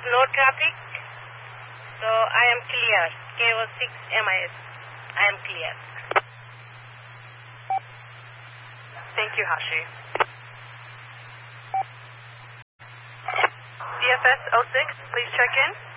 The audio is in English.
no traffic, so I am clear. KO6 MIS. I am clear. Thank you, Hashi. CFS 06, please check in.